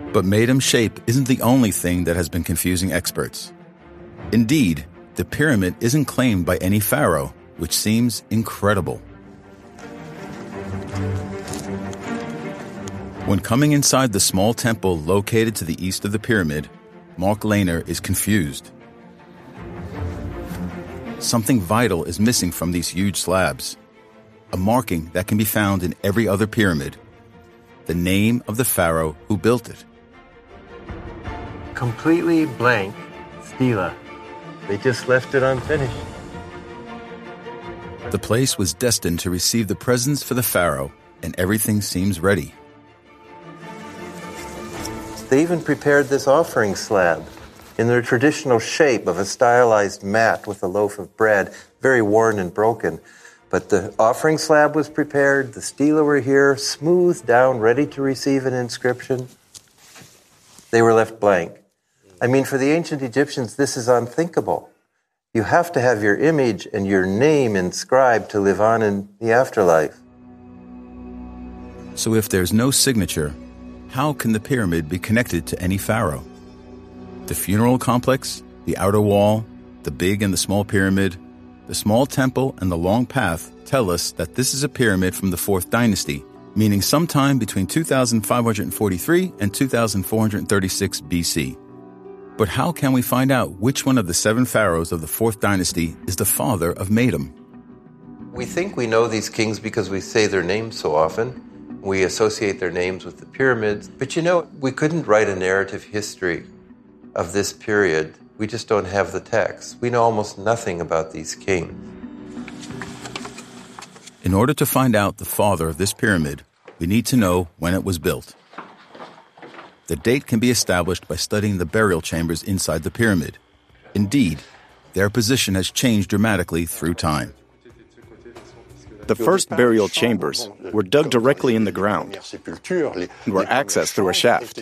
But Meidum's shape isn't the only thing that has been confusing experts. Indeed, the pyramid isn't claimed by any pharaoh, which seems incredible. When coming inside the small temple located to the east of the pyramid, Mark Lehner is confused. Something vital is missing from these huge slabs, a marking that can be found in every other pyramid, the name of the pharaoh who built it. Completely blank stela. They just left it unfinished. The place was destined to receive the presents for the pharaoh, and everything seems ready. They even prepared this offering slab in their traditional shape of a stylized mat with a loaf of bread, very worn and broken. But the offering slab was prepared, the stela were here, smoothed down, ready to receive an inscription. They were left blank. I mean, for the ancient Egyptians, this is unthinkable. You have to have your image and your name inscribed to live on in the afterlife. So if there's no signature, how can the pyramid be connected to any pharaoh? The funeral complex, the outer wall, the big and the small pyramid, the small temple, and the long path tell us that this is a pyramid from the 4th dynasty, meaning sometime between 2543 and 2436 BC. But how can we find out which one of the 7 pharaohs of the 4th dynasty is the father of Meidum? We think we know these kings because we say their names so often. We associate their names with the pyramids. But we couldn't write a narrative history of this period. We just don't have the text. We know almost nothing about these kings. In order to find out the father of this pyramid, we need to know when it was built. The date can be established by studying the burial chambers inside the pyramid. Indeed, their position has changed dramatically through time. The first burial chambers were dug directly in the ground and were accessed through a shaft.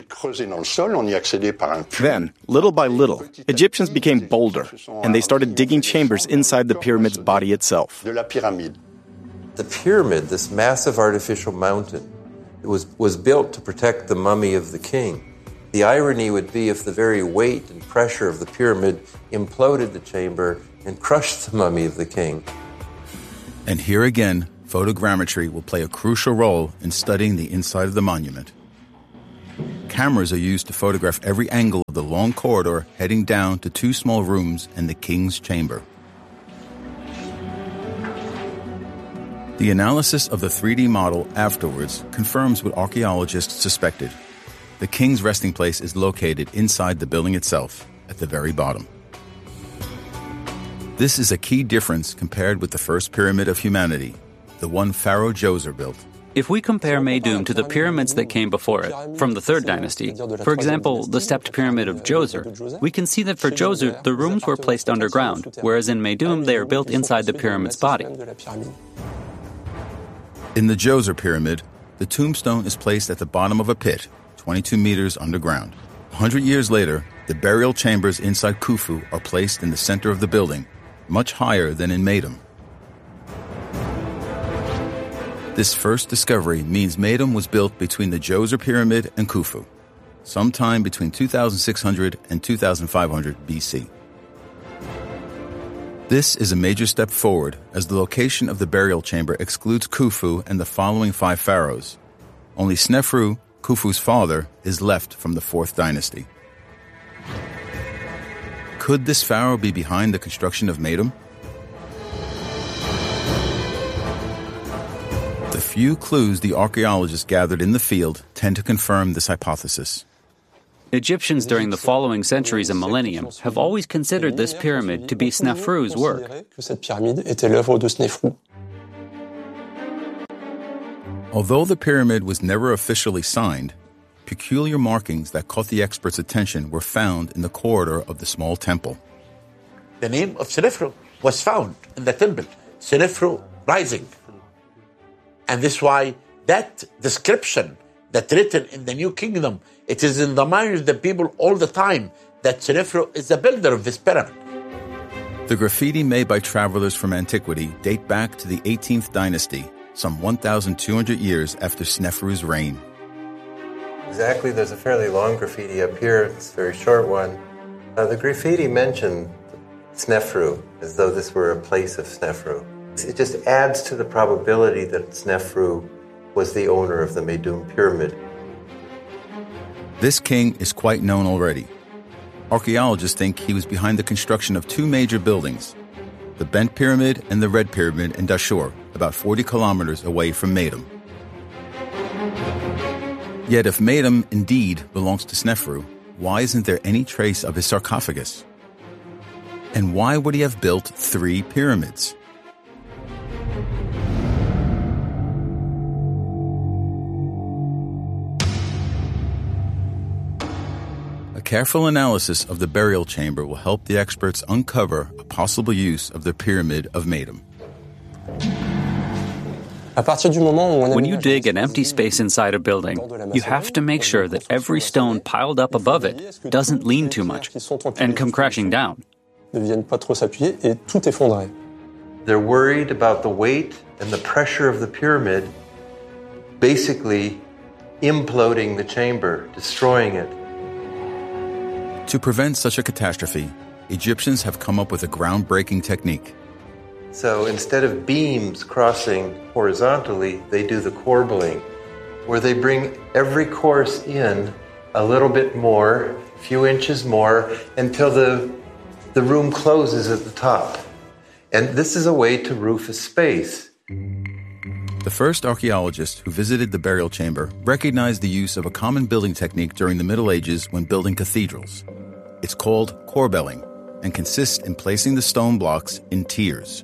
Then, little by little, Egyptians became bolder, and they started digging chambers inside the pyramid's body itself. The pyramid, this massive artificial mountain, was built to protect the mummy of the king. The irony would be if the very weight and pressure of the pyramid imploded the chamber and crushed the mummy of the king. And here again, photogrammetry will play a crucial role in studying the inside of the monument. Cameras are used to photograph every angle of the long corridor heading down to 2 small rooms and the king's chamber. The analysis of the 3D model afterwards confirms what archaeologists suspected. The king's resting place is located inside the building itself, at the very bottom. This is a key difference compared with the first pyramid of humanity, the one Pharaoh Djoser built. If we compare Meidum to the pyramids that came before it, from the 3rd dynasty, for example, the stepped pyramid of Djoser, we can see that for Djoser, the rooms were placed underground, whereas in Meidum, they are built inside the pyramid's body. In the Djoser pyramid, the tombstone is placed at the bottom of a pit, 22 meters underground. 100 years later, the burial chambers inside Khufu are placed in the center of the building, much higher than in Meidum. This first discovery means Meidum was built between the Djoser pyramid and Khufu, sometime between 2600 and 2500 BC. This is a major step forward as the location of the burial chamber excludes Khufu and the following 5 pharaohs. Only Snefru, Khufu's father, is left from the 4th dynasty. Could this pharaoh be behind the construction of Meidum? The few clues the archaeologists gathered in the field tend to confirm this hypothesis. Egyptians during the following centuries and millennium have always considered this pyramid to be Snefru's work. Although the pyramid was never officially signed, peculiar markings that caught the experts' attention were found in the corridor of the small temple. The name of Snefru was found in the temple, Snefru rising. And this is why that description that's written in the New Kingdom, it is in the mind of the people all the time that Snefru is the builder of this pyramid. The graffiti made by travelers from antiquity date back to the 18th dynasty, some 1,200 years after Snefru's reign. Exactly, there's a fairly long graffiti up here. It's a very short one. The graffiti mentioned Snefru, as though this were a place of Snefru. It just adds to the probability that Snefru was the owner of the Meidum Pyramid. This king is quite known already. Archaeologists think he was behind the construction of two major buildings, the Bent Pyramid and the Red Pyramid in Dashur, about 40 kilometers away from Meidum. Yet if Meidum indeed belongs to Snefru, why isn't there any trace of his sarcophagus? And why would he have built 3 pyramids? A careful analysis of the burial chamber will help the experts uncover a possible use of the Pyramid of Meidum. When you dig an empty space inside a building, you have to make sure that every stone piled up above it doesn't lean too much and come crashing down. They're worried about the weight and the pressure of the pyramid basically imploding the chamber, destroying it. To prevent such a catastrophe, Egyptians have come up with a groundbreaking technique. So instead of beams crossing horizontally, they do the corbelling, where they bring every course in a little bit more, a few inches more, until the room closes at the top. And this is a way to roof a space. The first archaeologists who visited the burial chamber recognized the use of a common building technique during the Middle Ages when building cathedrals. It's called corbelling and consists in placing the stone blocks in tiers.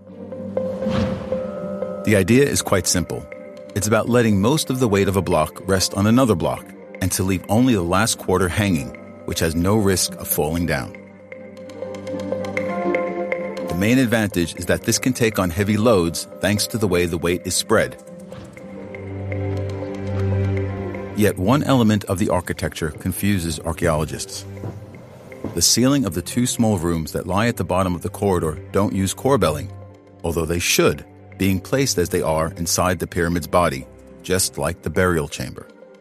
The idea is quite simple. It's about letting most of the weight of a block rest on another block and to leave only the last quarter hanging, which has no risk of falling down. The main advantage is that this can take on heavy loads thanks to the way the weight is spread. Yet one element of the architecture confuses archaeologists. The ceiling of the 2 small rooms that lie at the bottom of the corridor don't use corbelling, although they should, being placed as they are inside the pyramid's body, just like the burial chamber.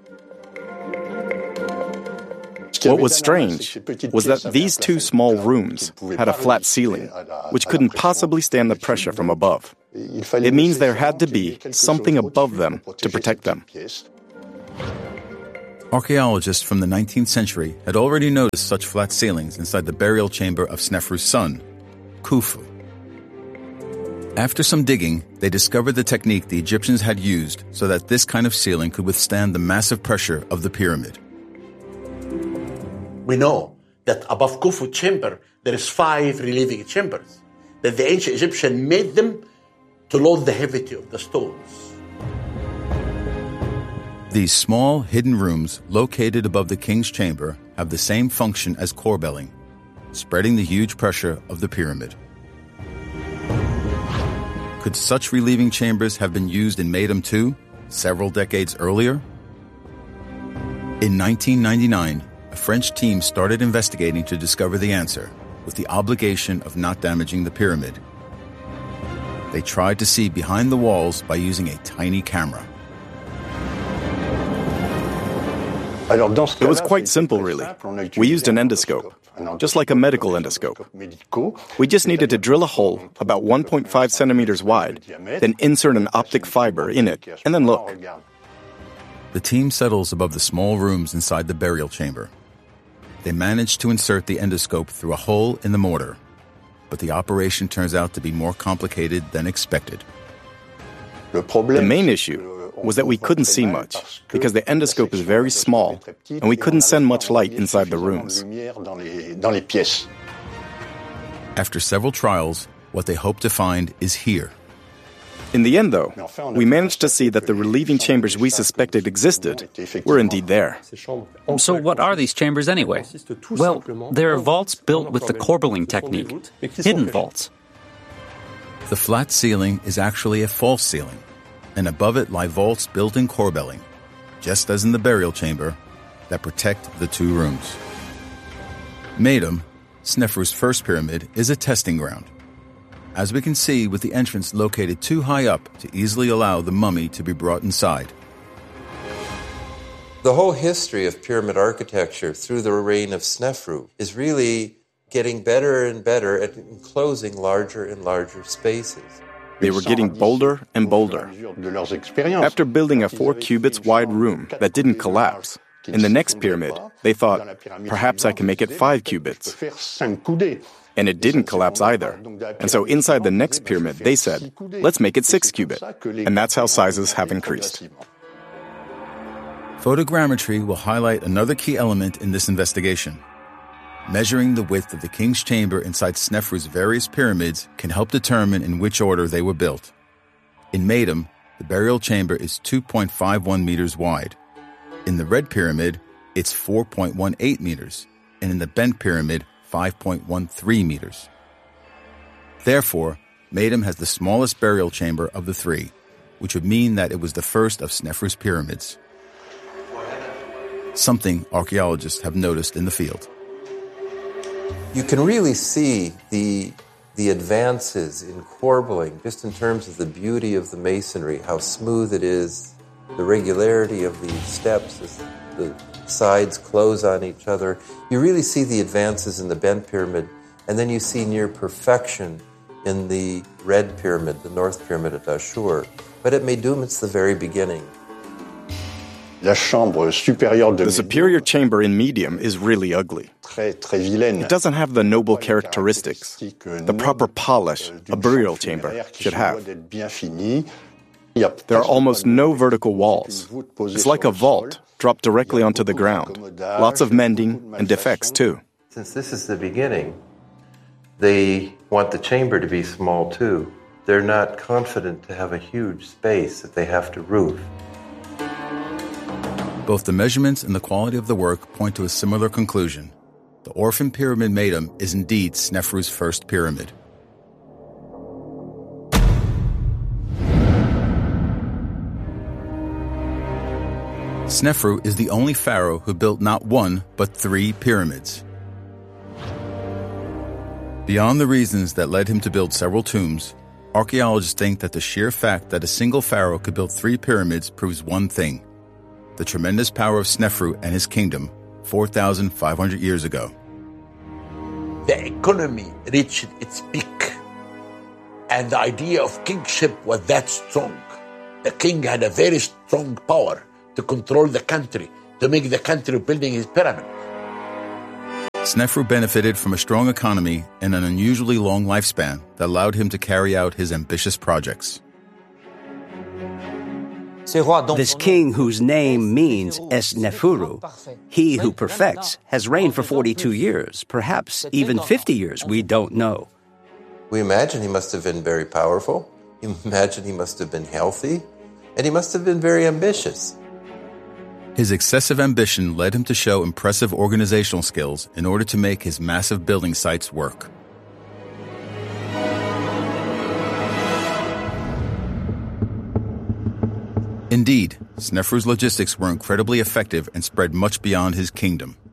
What was strange was that these 2 small rooms had a flat ceiling, which couldn't possibly stand the pressure from above. It means there had to be something above them to protect them. Archaeologists from the 19th century had already noticed such flat ceilings inside the burial chamber of Snefru's son, Khufu. After some digging, they discovered the technique the Egyptians had used so that this kind of ceiling could withstand the massive pressure of the pyramid. We know that above Khufu chamber, there is 5 relieving chambers, that the ancient Egyptian made them to load the heavity of the stones. These small, hidden rooms located above the king's chamber have the same function as corbelling, spreading the huge pressure of the pyramid. Could such relieving chambers have been used in Meidum too, several decades earlier? In 1999, a French team started investigating to discover the answer, with the obligation of not damaging the pyramid. They tried to see behind the walls by using a tiny camera. It was quite simple, really. We used an endoscope, just like a medical endoscope. We just needed to drill a hole about 1.5 centimeters wide, then insert an optic fiber in it, and then look. The team settles above the small rooms inside the burial chamber. They manage to insert the endoscope through a hole in the mortar, but the operation turns out to be more complicated than expected. The main issue was that we couldn't see much, because the endoscope is very small, and we couldn't send much light inside the rooms. After several trials, what they hope to find is here. In the end, though, we managed to see that the relieving chambers we suspected existed were indeed there. So what are these chambers anyway? Well, they're vaults built with the corbelling technique, hidden vaults. The flat ceiling is actually a false ceiling, and above it lie vaults built in corbelling, just as in the burial chamber, that protect the 2 rooms. Meidum, Snefru's first pyramid, is a testing ground. As we can see, with the entrance located too high up to easily allow the mummy to be brought inside. The whole history of pyramid architecture through the reign of Snefru is really getting better and better at enclosing larger and larger spaces. They were getting bolder and bolder. After building a 4 cubits wide room that didn't collapse, in the next pyramid, they thought, perhaps I can make it 5 cubits. And it didn't collapse either. And so inside the next pyramid, they said, let's make it 6 cubit. And that's how sizes have increased. Photogrammetry will highlight another key element in this investigation. Measuring the width of the king's chamber inside Snefru's various pyramids can help determine in which order they were built. In Meidum, the burial chamber is 2.51 meters wide. In the Red Pyramid, it's 4.18 meters, and in the Bent Pyramid, 5.13 meters. Therefore, Meidum has the smallest burial chamber of the 3, which would mean that it was the first of Snefru's pyramids. Something archaeologists have noticed in the field. You can really see the advances in corbelling, just in terms of the beauty of the masonry, how smooth it is, the regularity of the steps as the sides close on each other. You really see the advances in the Bent Pyramid, and then you see near perfection in the Red Pyramid, the North Pyramid at Ashur. But at Meidum, it's the very beginning. The superior chamber in Meidum is really ugly. It doesn't have the noble characteristics, the proper polish a burial chamber should have. There are almost no vertical walls. It's like a vault dropped directly onto the ground. Lots of mending and defects, too. Since this is the beginning, they want the chamber to be small, too. They're not confident to have a huge space that they have to roof. Both the measurements and the quality of the work point to a similar conclusion. The Orphan Pyramid Meidum is indeed Snefru's first pyramid. Snefru is the only pharaoh who built not 1, but 3 pyramids. Beyond the reasons that led him to build several tombs, archaeologists think that the sheer fact that a single pharaoh could build 3 pyramids proves one thing: the tremendous power of Snefru and his kingdom 4,500 years ago. The economy reached its peak, and the idea of kingship was that strong. The king had a very strong power to control the country, to make the country building his pyramid. Snefru benefited from a strong economy and an unusually long lifespan that allowed him to carry out his ambitious projects. This king whose name means Esnefuru, he who perfects, has reigned for 42 years, perhaps even 50 years, we don't know. We imagine he must have been very powerful, we imagine he must have been healthy, and he must have been very ambitious. His excessive ambition led him to show impressive organizational skills in order to make his massive building sites work. Indeed, Snefru's logistics were incredibly effective and spread much beyond his kingdom.